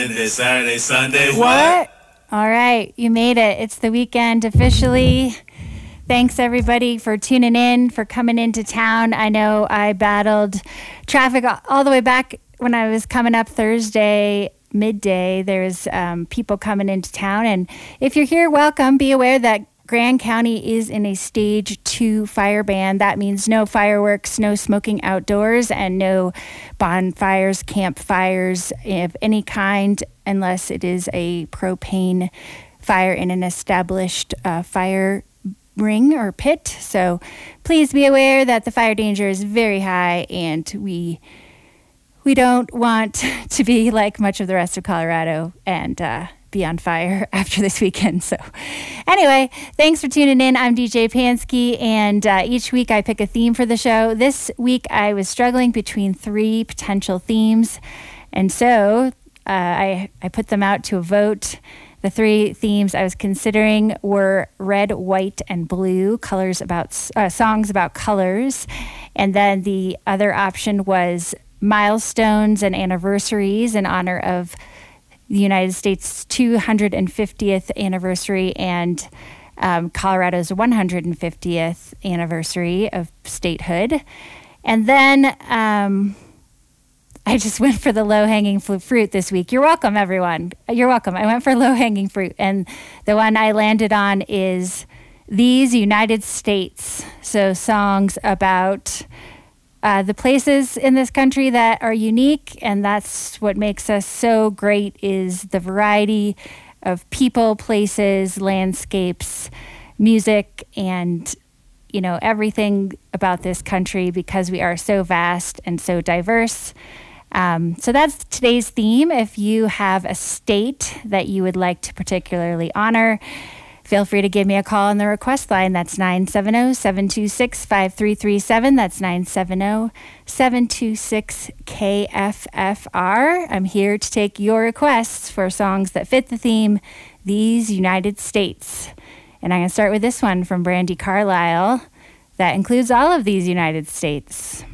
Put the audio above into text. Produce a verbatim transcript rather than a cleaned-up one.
It's Saturday, Sunday. What? All right, you made it. It's the weekend officially. Thanks everybody for tuning in, for coming into town. I know I battled traffic all the way back when I was coming up Thursday midday. There's um, people coming into town, and if you're here, welcome. Be aware that Grand County is in a stage two fire ban. That means no fireworks, no smoking outdoors, and no bonfires, campfires of any kind, unless it is a propane fire in an established uh, fire ring or pit. So please be aware that the fire danger is very high, and we we don't want to be like much of the rest of Colorado and uh, be on fire after this weekend. So anyway, thanks for tuning in. I'm D J Pansky, and uh, each week I pick a theme for the show. This week I was struggling between three potential themes, and so uh, I, I put them out to a vote. The three themes I was considering were red, white, and blue, colors about uh, songs about colors. And then the other option was milestones and anniversaries in honor of the United States' two hundred fiftieth anniversary and um, Colorado's one hundred fiftieth anniversary of statehood. And then um, I just went for the low-hanging fruit this week. You're welcome, everyone. You're welcome. I went for low-hanging fruit. And the one I landed on is These United States. So songs about uh, the places in this country that are unique, and that's what makes us so great, is the variety of people, places, landscapes, music, and you know, everything about this country, because we are so vast and so diverse. Um, so that's today's theme. If you have a state that you would like to particularly honor, feel free to give me a call on the request line. That's nine seven zero, seven two six, five three three seven. That's nine seven zero, seven two six, K F F R. I'm here to take your requests for songs that fit the theme, These United States. And I'm going to start with this one from Brandi Carlile that includes all of these United States.